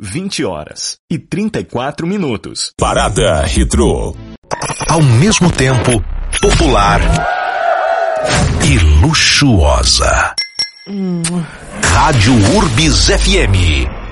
20h34. Parada Retrô. Ao mesmo tempo, popular e luxuosa. Rádio Urbis FM.